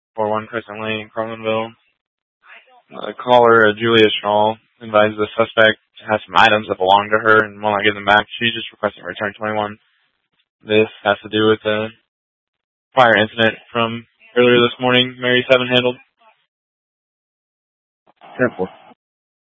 41 Crescent Lane, Carlinville. Caller, Julia Schall, advised the suspect has some items that belong to her and will not give them back. She's just requesting return 21. This has to do with the fire incident from earlier this morning. Mary 7 handled. 10-4.